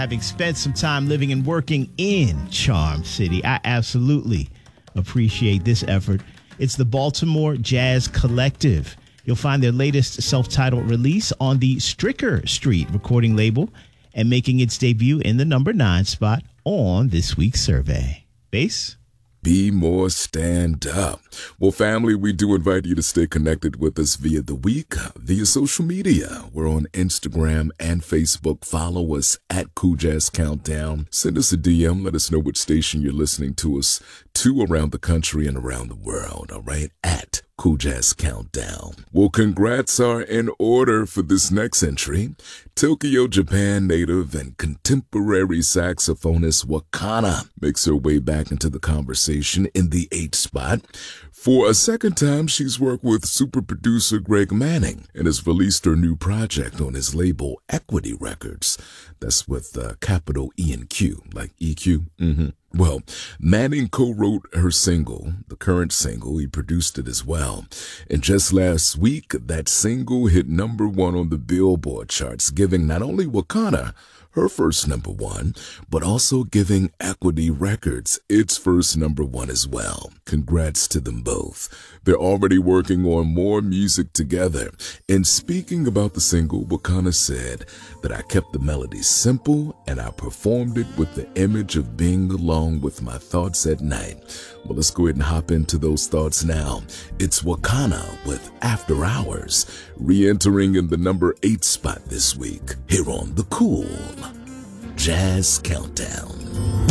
having spent some time living and working in Charm City. I absolutely appreciate this effort. It's the Baltimore Jazz Collective. You'll find their latest self-titled release on the Stricker Street recording label and making its debut in the number 9 spot on this week's survey. Bass? Be more stand up. Well, family, we do invite you to stay connected with us via the week, via social media. We're on Instagram and Facebook. Follow us at Cool Jazz Countdown. Send us a DM. Let us know which station you're listening to us to around the country and around the world. All right, at Cool Jazz Countdown. Well, congrats are in order for this next entry. Tokyo, Japan native and contemporary saxophonist Wakana makes her way back into the conversation in the 8th spot. For a second time, she's worked with super producer Greg Manning and has released her new project on his label Equity Records. That's with capital E and Q, like EQ. Well, Manning co-wrote her single, the current single. He produced it as well. And just last week, that single hit number 1 on the Billboard charts, giving not only Wakana her first number 1, but also giving Equity Records its first number 1 as well. Congrats to them both. They're already working on more music together. And speaking about the single, Wakana said that I kept the melody simple and I performed it with the image of being alone with my thoughts at night. Well, let's go ahead and hop into those thoughts now. It's Wakana with After Hours, re-entering in the number 8 spot this week, here on the Cool Jazz Countdown.